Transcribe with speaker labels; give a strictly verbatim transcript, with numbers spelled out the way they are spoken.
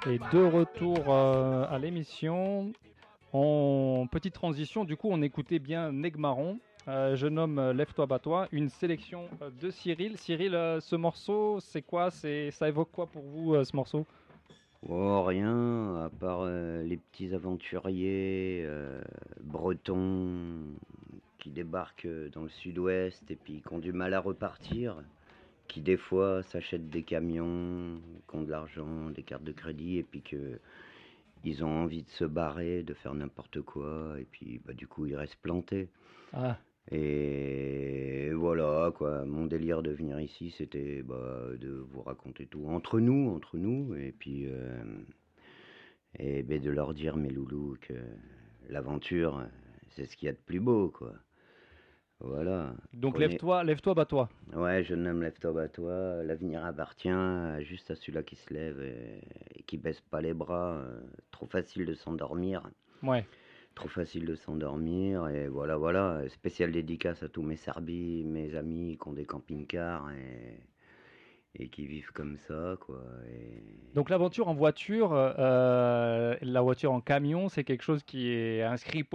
Speaker 1: Et de retour euh, à l'émission, en petite transition, du coup, on écoutait bien Negmaron, euh, jeune homme, euh, lève-toi, bats-toi, une sélection euh, de Cyril. Cyril, euh, ce morceau, c'est quoi c'est, ça évoque quoi pour vous, euh, ce morceau?
Speaker 2: Oh, rien, à part euh, les petits aventuriers euh, bretons qui débarquent euh, dans le sud-ouest et puis qui ont du mal à repartir, qui des fois s'achètent des camions, qui ont de l'argent, des cartes de crédit et puis que ils ont envie de se barrer, de faire n'importe quoi et puis bah, du coup ils restent plantés.
Speaker 1: Ah,
Speaker 2: Et voilà quoi, mon délire de venir ici c'était bah, de vous raconter tout entre nous, entre nous et puis... Euh, et ben de leur dire, mes loulous, que l'aventure, c'est ce qu'il y a de plus beau, quoi. Voilà.
Speaker 1: donc
Speaker 2: Prenez.
Speaker 1: lève-toi, lève-toi, bats-toi.
Speaker 2: Ouais, jeune homme, lève-toi, à toi. L'avenir appartient juste à celui-là qui se lève et, et qui baisse pas les bras. Euh, Trop facile de s'endormir.
Speaker 1: Ouais.
Speaker 2: Trop facile de s'endormir. Et voilà, voilà. Spéciale dédicace à tous mes serbis, mes amis qui ont des camping-cars et, et qui vivent comme ça, quoi. Et
Speaker 1: Donc l'aventure en voiture, euh, la voiture en camion, c'est quelque chose qui est inscrit